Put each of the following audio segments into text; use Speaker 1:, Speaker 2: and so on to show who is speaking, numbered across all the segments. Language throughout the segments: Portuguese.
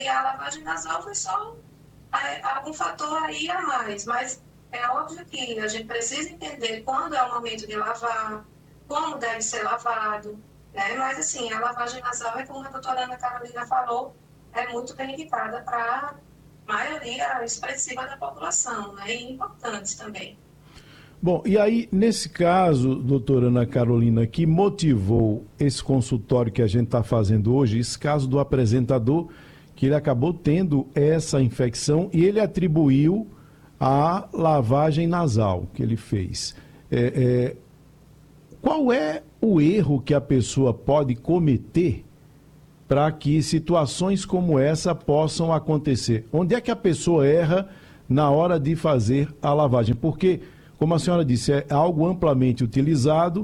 Speaker 1: a lavagem nasal foi só algum fator aí a mais, mas é óbvio que a gente precisa entender quando é o momento de lavar, como deve ser lavado, né? Mas, assim, a lavagem nasal é, como a doutora Ana Carolina falou, é muito bem indicada para a maioria expressiva da população, né? E importante também.
Speaker 2: Bom, e aí, nesse caso, doutora Ana Carolina, que motivou esse consultório que a gente está fazendo hoje, esse caso do apresentador, que ele acabou tendo essa infecção e ele atribuiu à lavagem nasal que ele fez. Qual é o erro que a pessoa pode cometer para que situações como essa possam acontecer? Onde é que a pessoa erra na hora de fazer a lavagem? Porque, como a senhora disse, é algo amplamente utilizado,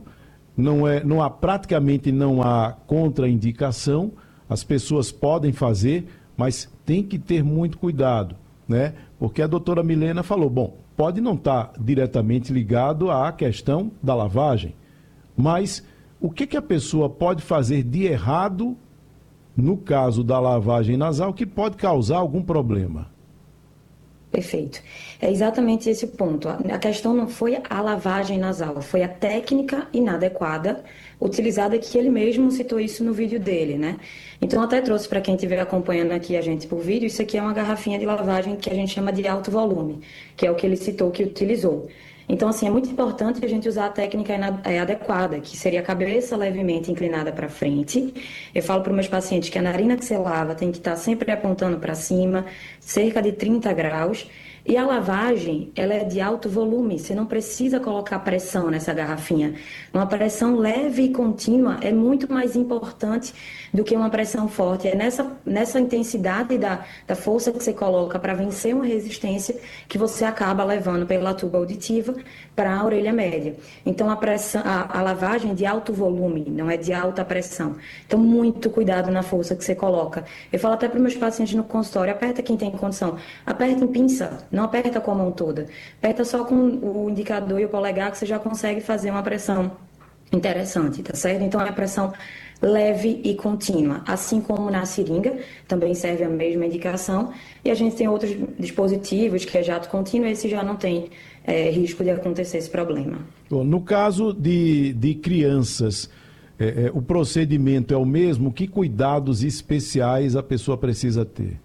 Speaker 2: praticamente não há contraindicação, as pessoas podem fazer, mas tem que ter muito cuidado, né? Porque a doutora Milena falou, bom, pode não estar diretamente ligado à questão da lavagem, mas o que a pessoa pode fazer de errado no caso da lavagem nasal que pode causar algum problema?
Speaker 3: Perfeito. É exatamente esse o ponto. A questão não foi a lavagem nasal, foi a técnica inadequada utilizada, que ele mesmo citou isso no vídeo dele, né? Então, até trouxe para quem estiver acompanhando aqui a gente por vídeo, isso aqui é uma garrafinha de lavagem que a gente chama de alto volume, que é o que ele citou que utilizou. Então, assim, é muito importante a gente usar a técnica adequada, que seria a cabeça levemente inclinada para frente. Eu falo para os meus pacientes que a narina que você lava tem que estar sempre apontando para cima, cerca de 30 graus. E a lavagem, ela é de alto volume, você não precisa colocar pressão nessa garrafinha. Uma pressão leve e contínua é muito mais importante do que uma pressão forte. É nessa intensidade da força que você coloca para vencer uma resistência que você acaba levando pela tuba auditiva para a orelha média. Então, a lavagem é de alto volume, não é de alta pressão. Então, muito cuidado na força que você coloca. Eu falo até para os meus pacientes no consultório, aperta quem tem condição, aperta em pinça, não aperta com a mão toda. Aperta só com o indicador e o polegar que você já consegue fazer uma pressão interessante, tá certo? Então, é a pressão leve e contínua, assim como na seringa, também serve a mesma indicação, e a gente tem outros dispositivos que é jato contínuo, esse já não tem risco de acontecer esse problema.
Speaker 2: Bom, no caso de crianças, o procedimento é o mesmo? Que cuidados especiais a pessoa precisa ter?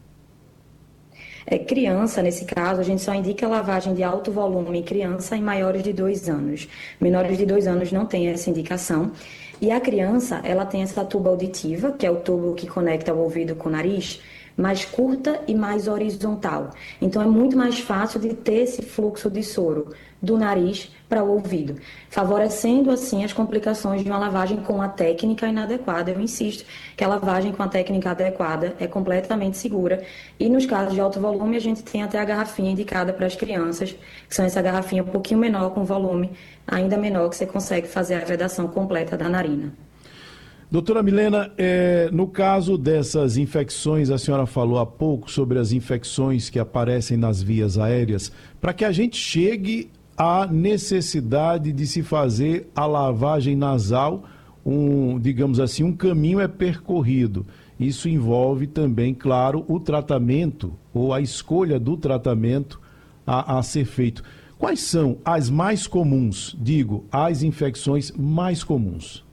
Speaker 3: Criança, nesse caso, a gente só indica lavagem de alto volume em criança em maiores de 2 anos. Menores de 2 anos não tem essa indicação. E a criança, ela tem essa tuba auditiva, que é o tubo que conecta o ouvido com o nariz, mais curta e mais horizontal. Então, é muito mais fácil de ter esse fluxo de soro do nariz para o ouvido, favorecendo assim as complicações de uma lavagem com a técnica inadequada. Eu insisto que a lavagem com a técnica adequada é completamente segura, e nos casos de alto volume a gente tem até a garrafinha indicada para as crianças, que são essa garrafinha um pouquinho menor, com volume ainda menor, que você consegue fazer a vedação completa da narina.
Speaker 2: Doutora Milena, no caso dessas infecções, a senhora falou há pouco sobre as infecções que aparecem nas vias aéreas, para que a gente chegue à necessidade de se fazer a lavagem nasal, digamos assim, um caminho é percorrido. Isso envolve também, claro, o tratamento ou a escolha do tratamento a ser feito. Quais são as mais comuns, as infecções mais comuns?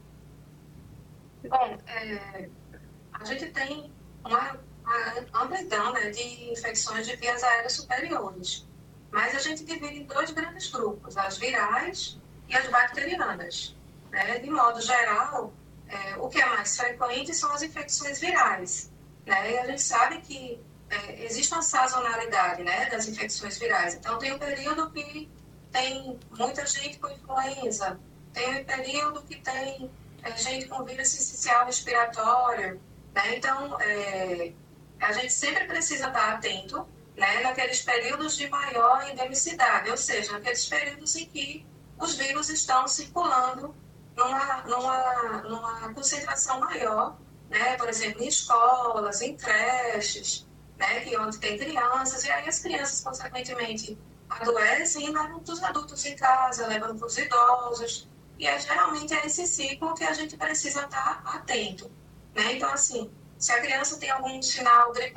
Speaker 1: Bom, a gente tem uma amplidão, né, de infecções de vias aéreas superiores, mas a gente divide em 2 grandes grupos, as virais e as bacterianas, né? De modo geral, o que é mais frequente são as infecções virais, né? E a gente sabe que existe uma sazonalidade, né, das infecções virais. Então, tem um período que tem muita gente com influenza, tem um período que tem gente com vírus sincicial respiratório, né? Então, a gente sempre precisa estar atento, né, naqueles períodos de maior endemicidade, ou seja, naqueles períodos em que os vírus estão circulando numa concentração maior, né? Por exemplo, em escolas, em creches, né, onde tem crianças, e aí as crianças, consequentemente, adoecem e levam para os adultos em casa, levam para os idosos, e geralmente é esse ciclo que a gente precisa estar atento, né? Então, assim, Se a criança tem algum sinal gripal,